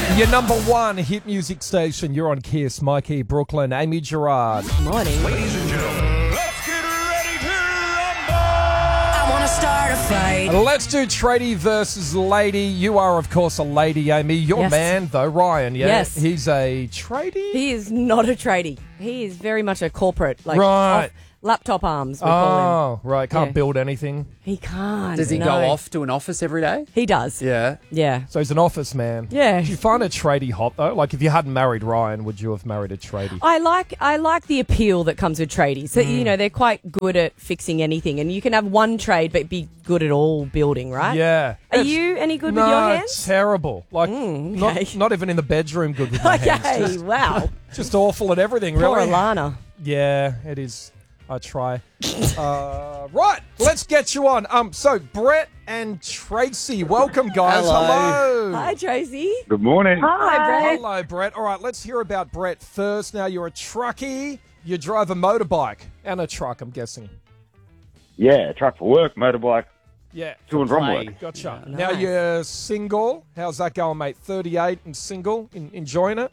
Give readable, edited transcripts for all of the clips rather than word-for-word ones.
Your number one hit music station. You're on Kiss. Mikey, Brooklyn, Amy Gerard. Morning. Ladies and gentlemen, let's get ready to rumble! I want to start a fight. Let's do tradie versus lady. You are, of course, a lady, Amy. Your Yes. man, though, Ryan, yeah? Yes. He's a tradie? He is not a tradie. He is very much a corporate, like Right. off laptop arms, we call him. Oh, right. Can't Yeah. build anything. He can't. Does he no. go off to an office every day? He does. Yeah. Yeah. So he's an office man. Yeah. Do you find a tradie hot, though? Like, if you hadn't married Ryan, would you have married a tradie? I like the appeal that comes with tradies. So, you know, they're quite good at fixing anything. And you can have one trade but be good at all building, right? Yeah. Are you any good with your hands? Terrible. Like, okay. not even in the bedroom good with my hands. Okay, Just, wow. just awful at everything, Poor really. Alana. Yeah, it is. I try. Right, let's get you on. So Brett and Tracy, welcome, guys. Hello. Hi, Tracy. Good morning. Hi, Brett. Hello, Brett. All right, let's hear about Brett first. Now, you're a truckie. You drive a motorbike and a truck, I'm guessing. Yeah, truck for work, motorbike, Yeah. to and from Play. work. Gotcha. Yeah, Now, nice. you're single. How's that going, mate? 38 and single. Enjoying it?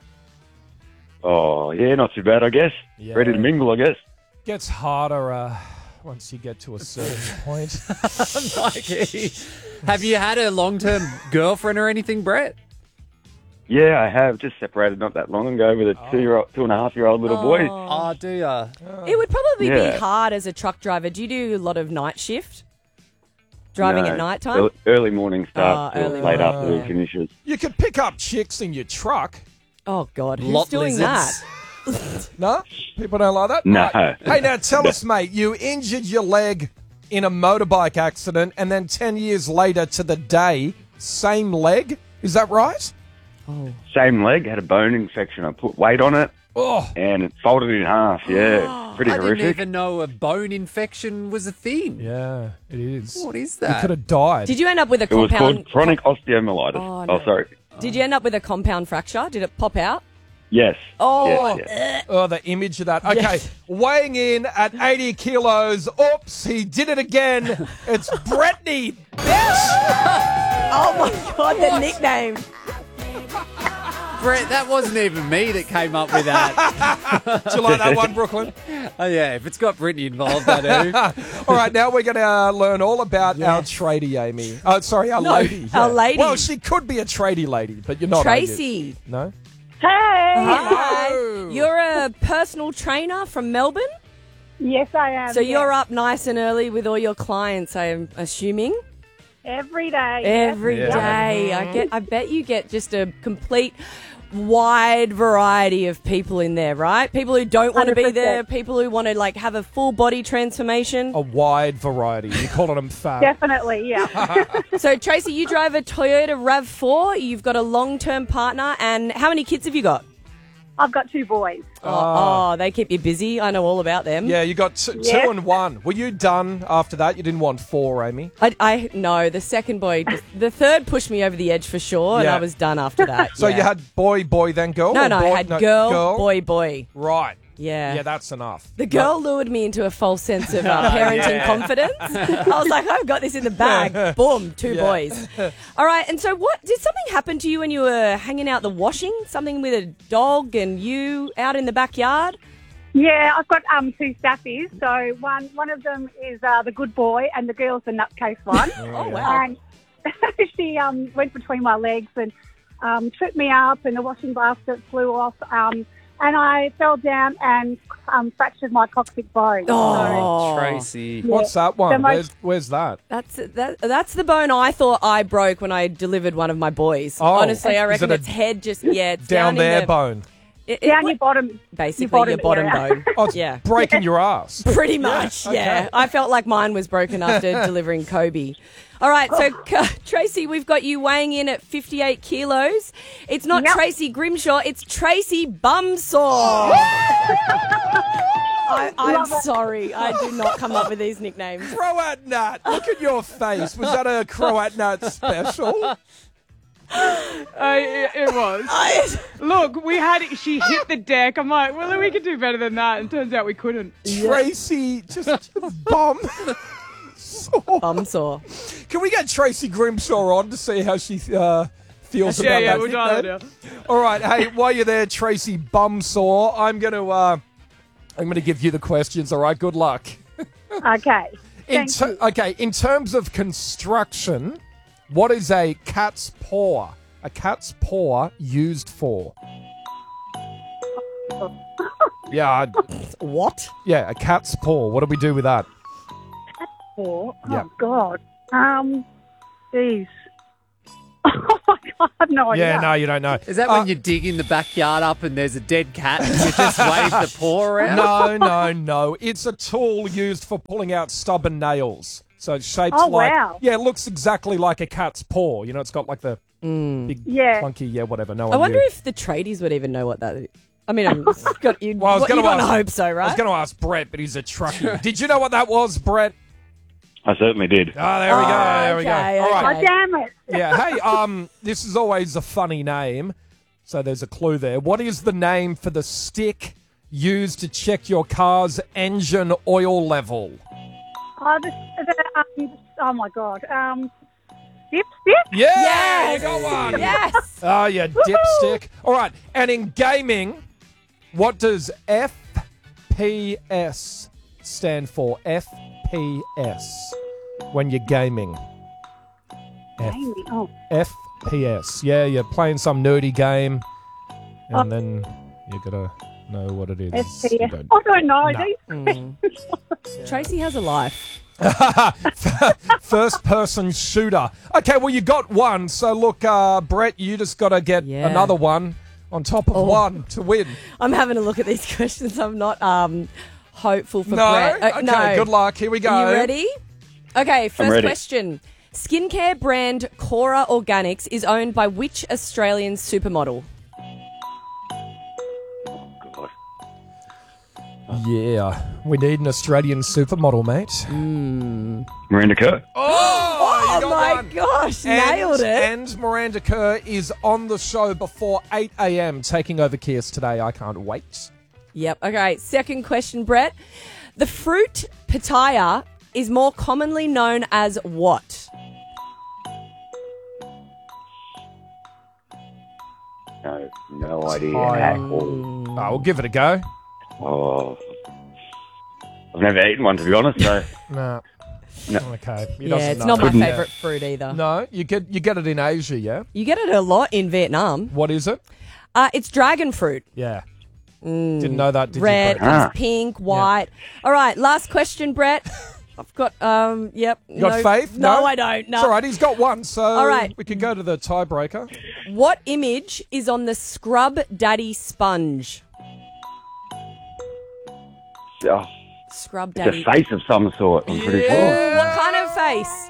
Oh, yeah, not too bad, I guess. Yeah. Ready to mingle, I guess. Gets harder once you get to a certain point. Mikey, have you had a long-term girlfriend or anything, Brett? Yeah, I have just separated not that long ago with a 2.5-year-old little boy. Oh, do ya? It would probably be Yeah. hard as a truck driver. Do you do a lot of night shift? Driving No, at night time? Early morning start till early late morning. afternoon finishes. You could pick up chicks in your truck. Oh, God. Who's Lot doing lizards. that? No? People don't like that? No. Right. Hey, now tell us, mate, you injured your leg in a motorbike accident and then 10 years later to the day, same leg? Is that right? Same leg, had a bone infection. I put weight on it Oh, and it folded in half. Yeah, pretty I horrific. didn't even know a bone infection was a thing. yeah, it is. What is You that? could have died. Did you end up with a It was compound? called chronic osteomyelitis. Oh, no. Sorry. Did you end up with a compound fracture? Did it pop out? Yes. Oh, Yes. Oh, the image of that. Okay, Yes. weighing in at 80 kilos. Oops, he did it again. It's Brittany. Oh my God, the nickname. Brett, that wasn't even me that came up with that. Do you like that one, Brooklyn? Oh, yeah, if it's got Brittany involved, I do. All right, now we're going to learn all about our Yes. tradie, Amy. Oh, sorry, our lady. our lady. Well, she could be a tradie lady, but you're not. are you? Tracy. No? Hi. Hello. You're a personal trainer from Melbourne? Yes, I am. So you're yes. up nice and early with all your clients, I'm assuming? Every day. Every Yeah. day. I bet you get just a complete wide variety of people in there, right? People who don't want to be there, 100%. people who want to like have a full body transformation. A wide variety. You're calling them fat. Definitely, yeah. So Tracy, you drive a Toyota RAV4, you've got a long-term partner, and how many kids have you got? I've got 2 boys. Oh, they keep you busy. I know all about them. Yeah, you got two Yeah. and one. Were you done after that? You didn't want 4, Amy? I no, the second boy, the third pushed me over the edge for sure, and Yeah. I was done after that. So yeah. you had boy, then girl? no, or no, boy, I had girl, boy. Right. Yeah. Yeah, that's enough. The girl lured me into a false sense of parenting confidence. I was like, I've got this in the bag. Boom, 2 Yeah. boys. All right, and so what, did something happen to you when you were hanging out the washing? Something with a dog and you out in the backyard? Yeah, I've got 2 staffies. So one of them is the good boy and the girl's the nutcase one. Oh, wow. And she went between my legs and tripped me up and the washing basket flew off. And I fell down and fractured my coccyx bone. Oh, Tracy. What's that one? The most- Where's that? That's the bone I thought I broke when I delivered one of my boys. Oh. Honestly, I Is reckon it a its head just, it's Down in there the, bone. Down your bottom. basically your bottom area. bone. Oh, it's Yeah. breaking your ass. Pretty much, okay. yeah. I felt like mine was broken after delivering Kobe. All right, so Tracy, we've got you weighing in at 58 kilos. It's not Yep. Tracy Grimshaw, it's Tracy Bumsaw. I'm sorry, I do not come up with these nicknames. Croat Nut. Look at your face. Was that a Croat Nut special? It was. Look, she hit the deck. I'm like, well, we could do better than that. And turns out we couldn't. Tracy just bomb. Bumsaw. Can we get Tracy Grimshaw on to see how she feels Yeah, about yeah, that. we'll try that now. All right, hey, while you're there, Tracy Bumsaw, I'm going to give you the questions. All right, good luck. Okay. Thank you. Okay, in terms of construction, what is a cat's paw? A cat's paw used for? Yeah, What? yeah, a cat's paw. What do we do with that? Oh, Yeah. God. Jeez. Oh, my God. I have no idea. Yeah, no, you don't know. Is that when you dig in the backyard up and there's a dead cat and you just wave the paw around? No. It's a tool used for pulling out stubborn nails. So it's shaped Oh, like... wow. Yeah, it looks exactly like a cat's paw. You know, it's got like the big, Yeah. clunky, whatever. No I one wonder knew. if the tradies would even know what that is. I mean, you'd want to hope so, I was right? going to ask Brett, but he's a trucker. Did you know what that was, Brett? I certainly did. Oh, there we go. There we go. okay, All right. Oh, damn it. Yeah. Hey, this is always a funny name, so there's a clue there. What is the name for the stick used to check your car's engine oil level? Oh, my God. Dipstick? Yeah, Yes. you got one. Yes. Oh, yeah, dipstick. All right, and in gaming, what does FPS stand for? FPS when you're gaming. Oh, FPS. Yeah, you're playing some nerdy game, and then you gotta know what it is. You FPS. don't- I don't know. No. Tracy has a life. First person shooter. Okay, well, you got one. So, look, Brett, you just got to get Yeah. another one on top of one to win. I'm having a look at these questions. I'm not hopeful for No? Brett. Okay, no. good luck. Here we go. Are you ready? Okay, first ready. question. Skincare brand Cora Organics is owned by which Australian supermodel? God. Yeah, we need an Australian supermodel, mate. Miranda Kerr. Oh, you got my one. gosh, nailed it. And Miranda Kerr is on the show before 8 a.m. taking over Kiers today. I can't wait. Yep. Okay, second question, Brett. The fruit pitaya is more commonly known as what? No idea Papaya. at all. Oh, we'll give it a go. Oh, I've never eaten one, to be honest. So No. No. Okay. He Yeah, doesn't it's know. not my Couldn't- favourite fruit either. No, you get it in Asia, yeah? You get it a lot in Vietnam. What is it? It's dragon fruit. Yeah. Didn't know that, did Red, you, Brett? Ah. pink, white. All right, last question, Brett. I've got, yep. You got faith? No, I don't. No. It's all right, he's got one, so All right. we can go to the tiebreaker. What image is on the Scrub Daddy sponge? oh, Scrub it's Daddy. a face of some sort. I'm pretty sure. Yeah. What kind of face?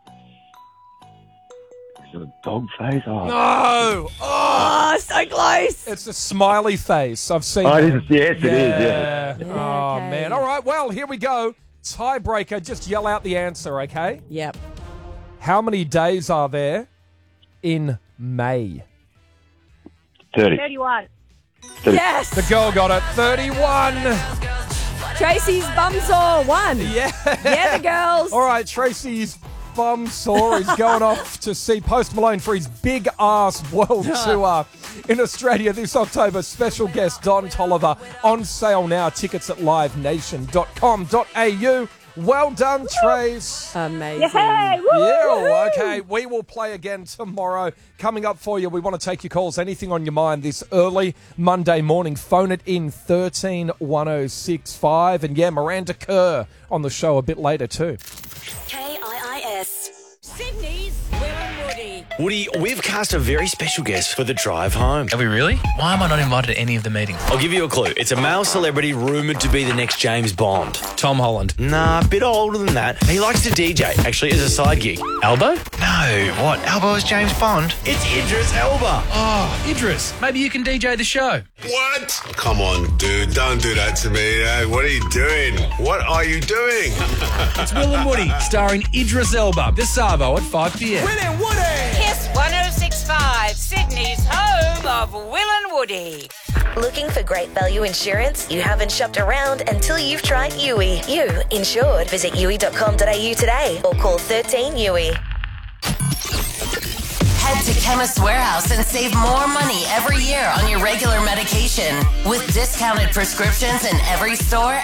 Is it a dog face? Oh, No! Oh, Oh, so close. it's a smiley face. I've seen oh that. it is. Yes, it is. Yeah. Oh, okay. man. All right, well, here we go. Tiebreaker, just yell out the answer, okay? Yep. How many days are there in May? 30. 31. Yes. The girl got it. 31. Tracy's bumsaw won. Yeah. Yeah, the girls. All right, Tracy's bum sore is going off to see Post Malone for his big ass world tour in Australia this October. Special guest Don Tolliver on sale now. Tickets at livenation.com.au. Well done, Trace. Amazing. Hey, woo, Yeah, woohoo. okay. We will play again tomorrow. Coming up for you, we want to take your calls. Anything on your mind this early Monday morning, phone it in 131065. And yeah, Miranda Kerr on the show a bit later too. KIIS. Sydney's Will and Woody. Woody, we've cast a very special guest for the drive home. Are we really? Why am I not invited to any of the meetings? I'll give you a clue. It's a male celebrity rumoured to be the next James Bond. Tom Holland. Nah, a bit older than that. He likes to DJ, actually, as a side gig. Albo? No, what? Albo is James Bond? It's Idris Elba. Oh, Idris. Maybe you can DJ the show. What? Come on, dude. Don't do that to me. What are you doing? What are you doing? It's Will and Woody, starring Idris Elba. This Savo at 5 p.m. Will and Woody! Kiss 1065, Sydney's home of Will and Woody. Looking for great value insurance? You haven't shopped around until you've tried Yui. You insured. Visit yui.com.au today or call 13 Yui. Head to Chemist Warehouse and save more money every year on your regular medication with discounted prescriptions in every store